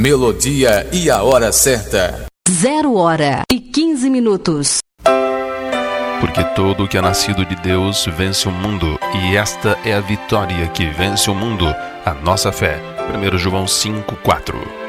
melodia e a hora certa. 0h15. Porque todo o que é nascido de Deus vence o mundo, e esta é a vitória que vence o mundo, a nossa fé. 1 João 5:4.